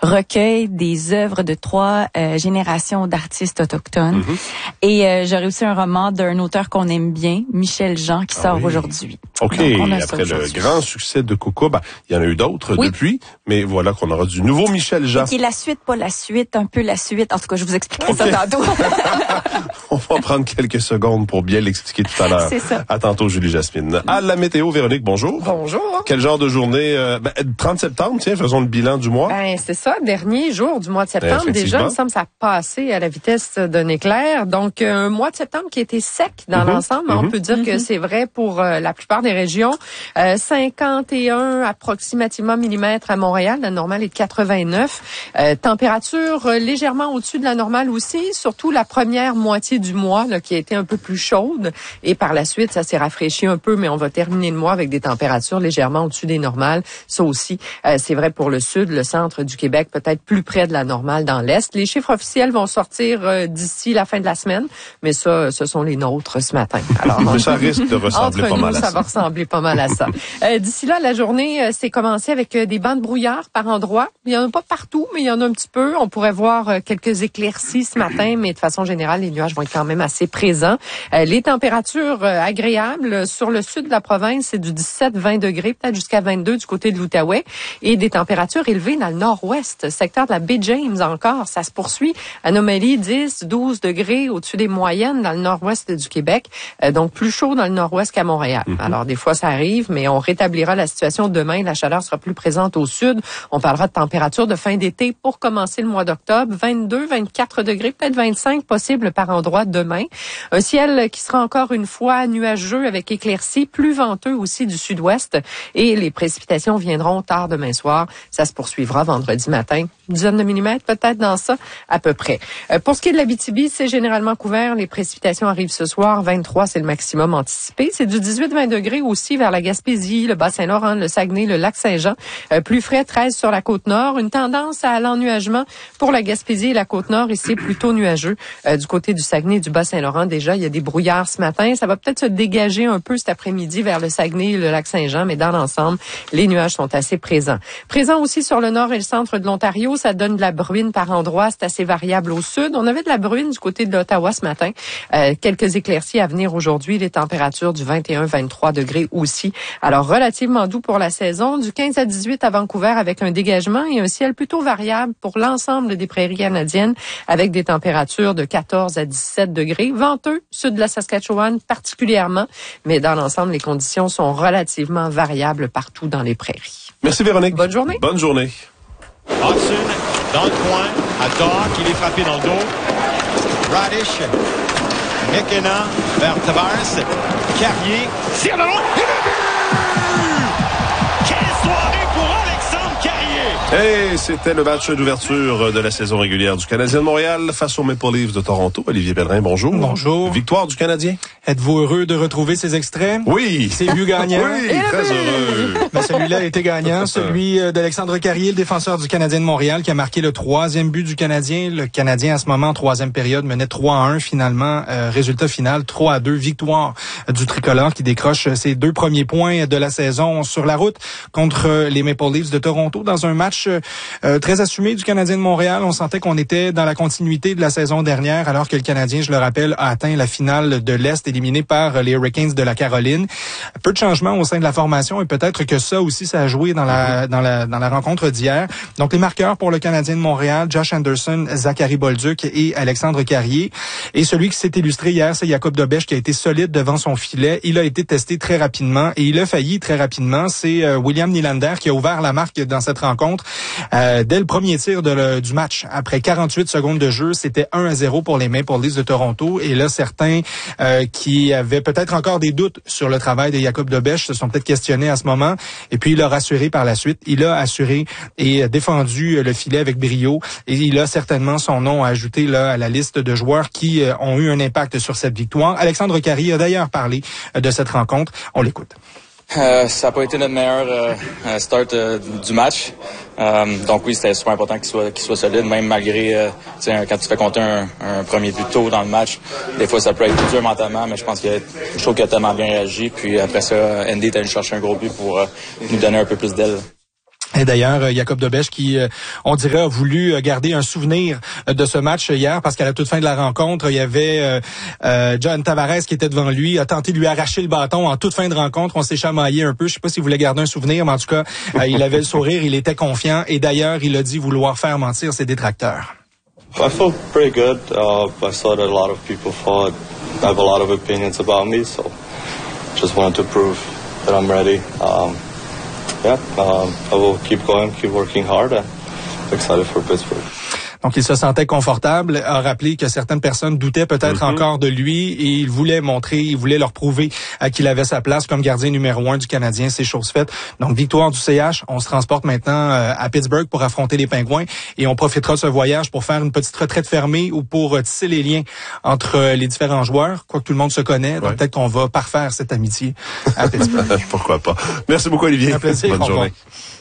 recueil des œuvres de 3 générations d'artistes autochtones. Et j'aurai aussi un roman d'un auteur qu'on aime bien, Michel Jean, qui sort aujourd'hui. OK, après le grand succès de Coco, il y en a eu d'autres depuis, mais voilà qu'on aura du nouveau Michel Jean. Qui est la suite, pas la suite, un peu la suite. En tout cas, je vous expliquerai ça tantôt. On va prendre quelques secondes pour bien l'expliquer tout à l'heure. C'est ça. À tantôt, Julie-Jasmine. À la météo, Véronique, bonjour. Bonjour. Quel genre de journée? 30 septembre, tiens, faisons le bilan du mois. C'est ça, dernier jour du mois de septembre. Déjà, il me semble que ça a passé à la vitesse d'un éclair. Donc, un mois de septembre qui a été sec dans l'ensemble. On peut dire que c'est vrai pour la plupart des régions. 51 approximativement millimètres à Montréal. La normale est de 89. Température légèrement au-dessus de la normale aussi, surtout la première moitié du mois là, qui a été un peu plus chaude. Et par la suite, ça s'est rafraîchi un peu, mais on va terminer le mois avec des températures légèrement au-dessus des normales. Ça aussi, c'est vrai pour le sud, le centre du Québec, peut-être plus près de la normale dans l'est. Les chiffres officiels vont sortir d'ici la fin de la semaine, mais ça, ce sont les nôtres ce matin. Alors, mais ça risque de ressembler pas mal à ça. Ça va ressembler pas mal à ça. D'ici là, la journée s'est commencée avec des bancs de brouillard par endroits. Il y en a pas partout, mais il y en a un petit peu. On pourrait voir quelques éclaircies ce matin, mais de façon générale, les nuages vont être quand même assez présents. Les températures agréables sur le sud de la province, c'est du 17-20 degrés, peut-être jusqu'à 22 du côté de l'Outaouais, et des températures élevées dans le nord-ouest, secteur de la baie James encore. Ça se poursuit. Anomalie 10-12 degrés au-dessus des moyennes dans le nord-ouest du Québec, donc plus chaud dans le nord-ouest qu'à Montréal. Alors des fois ça arrive, mais on rétablira la situation demain. La chaleur sera plus présente au sud. On parlera de température de fin d'été pour commencer le mois d'octobre. 22-24 degrés, peut-être 25 possible par endroit demain. Un ciel qui sera encore une fois nuageux avec éclaircies, plus venteux aussi du sud-ouest. Et les précipitations viendront tard demain soir. Ça se poursuivra vendredi matin. Une dizaine de millimètres peut-être dans ça, à peu près. Pour ce qui est de l'Abitibi, c'est généralement couvert. Les précipitations arrivent ce soir. 23, c'est le maximum anticipé. C'est du 18-20 degrés aussi vers la Gaspésie, le Bas-Saint-Laurent, le Saguenay, le Lac-Saint-Jean. Plus frais, 13 sur la Côte-Nord. Une tendance à l'ennuagement pour la Gaspésie et la Côte-Nord. Ici, plutôt nuageux. Du côté du Saguenay et du Bas-Saint-Laurent, déjà, il y a des brouillards ce matin. Ça va peut-être se dégager un peu cet après-midi vers le Saguenay et le Lac-Saint-Jean, mais dans l'ensemble, les nuages sont assez présents. Présents aussi sur le nord et le centre de l'Ontario. Ça donne de la bruine par endroits. C'est assez variable au sud. On avait de la bruine du côté de l'Ottawa ce matin. Quelques éclaircies à venir aujourd'hui. Les températures du 21-23 degrés aussi. Alors, relativement doux pour la saison. Du 15 à 18 à Vancouver avec un dégagement et un ciel plutôt variable pour l'ensemble des prairies canadiennes avec des températures de 14 à 17 degrés. Venteux, sud de la Saskatchewan particulièrement. Mais dans l'ensemble, les conditions sont relativement variables partout dans les prairies. Merci Véronique. Bonne journée. Bonne journée. Hudson, dans le coin, à Doc, il est frappé dans le dos. Radish, McKenna, vers Tavares, Carrier, tire de loin, et le but! Quelle soirée pour Alexandre Carrier! Et c'était le match d'ouverture de la saison régulière du Canadien de Montréal face aux Maple Leafs de Toronto. Olivier Pellerin, bonjour. Bonjour. Victoire du Canadien. Êtes-vous heureux de retrouver ces extraits? Oui. C'est but gagnant. Oui, très heureux. Mais celui-là a été gagnant, celui d'Alexandre Carrier, le défenseur du Canadien de Montréal, qui a marqué le 3e but du Canadien. Le Canadien, à ce moment, en 3e période, menait 3-1 finalement. Résultat final, 3-2, victoire du Tricolore qui décroche ses 2 premiers points de la saison sur la route contre les Maple Leafs de Toronto dans un match très assumé du Canadien de Montréal. On sentait qu'on était dans la continuité de la saison dernière, alors que le Canadien, je le rappelle, a atteint la finale de l'Est, éliminé par les Hurricanes de la Caroline. Peu de changements au sein de la formation et peut-être que ça aussi, ça a joué dans la rencontre d'hier. Donc, les marqueurs pour le Canadien de Montréal, Josh Anderson, Zachary Bolduc et Alexandre Carrier. Et celui qui s'est illustré hier, c'est Jakub Dobeš qui a été solide devant son filet. Il a été testé très rapidement et il a failli très rapidement. C'est William Nylander qui a ouvert la marque dans cette rencontre. Dès le premier tir du match, après 48 secondes de jeu, c'était 1-0 pour les Maple Leafs de Toronto. Et là, certains qui avaient peut-être encore des doutes sur le travail de Jakub Dobeš se sont peut-être questionnés à ce moment. Et puis, il a rassuré par la suite. Il a assuré et défendu le filet avec brio. Et il a certainement son nom à ajouter là à la liste de joueurs qui ont eu un impact sur cette victoire. Alexandre Carrier a d'ailleurs parlé de cette rencontre. On l'écoute. Ça n'a pas été notre meilleur start du match. Donc oui, c'était super important qu'il soit solide, même malgré quand tu fais compter un premier but tôt dans le match. Des fois, ça peut être dur mentalement, mais je trouve qu'il a tellement bien réagi. Puis après ça, Andy est allé chercher un gros but pour nous donner un peu plus d'aile. Et d'ailleurs, Jacob Dobeš qui, on dirait, a voulu garder un souvenir de ce match hier parce qu'à la toute fin de la rencontre, il y avait John Tavares qui était devant lui, a tenté de lui arracher le bâton en toute fin de rencontre. On s'est chamaillé un peu. Je sais pas s'il voulait garder un souvenir, mais en tout cas, il avait le sourire, il était confiant. Et d'ailleurs, il a dit vouloir faire mentir ses détracteurs. I felt pretty good. I saw that a lot of people have a lot of opinions about me, so just wanted to prove that I'm ready. I will keep going, keep working hard, and excited for Pittsburgh. Donc, il se sentait confortable, a rappelé que certaines personnes doutaient peut-être encore de lui et il voulait leur prouver qu'il avait sa place comme gardien numéro 1 du Canadien. C'est chose faite. Donc, victoire du CH. On se transporte maintenant à Pittsburgh pour affronter les Pingouins et on profitera de ce voyage pour faire une petite retraite fermée ou pour tisser les liens entre les différents joueurs, quoique tout le monde se connaît. Donc, peut-être qu'on va parfaire cette amitié à Pittsburgh. Pourquoi pas. Merci beaucoup, Olivier. Un plaisir. Bonne journée.